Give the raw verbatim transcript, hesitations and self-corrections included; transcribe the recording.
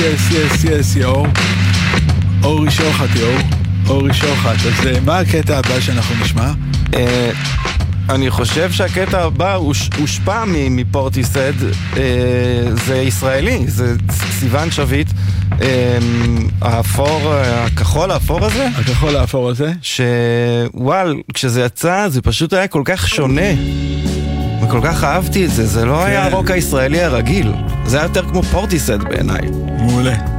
יס, יס, יס, יאור. אורי שוחט, יאור. אורי שוחט. אז מה הקטע הבא שאנחנו נשמע? אני חושב שהקטע הבא הושפע מפורטיסד, זה ישראלי, זה סיוון שביט, האפור, הכחול האפור הזה, הכחול האפור הזה, שוואל, כשזה יצא זה פשוט היה כל כך שונה וכל כך אהבתי את זה, זה לא היה הרוק הישראלי הרגיל, זה היה יותר כמו פורטיסד בעיניי. מעולה.